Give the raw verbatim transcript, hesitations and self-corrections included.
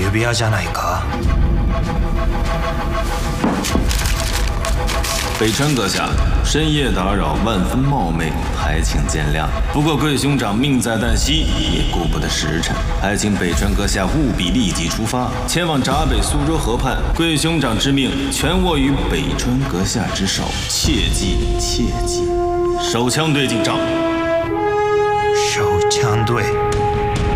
指輪じゃないか。 北川阁下，深夜打扰，万分冒昧，还请见谅。不过贵兄长命在旦夕，也顾不得时辰，还请北川阁下务必立即出发，前往闸北苏州河畔。贵兄长之命全握于北川阁下之手，切记切记。手枪队进帐。 手枪队。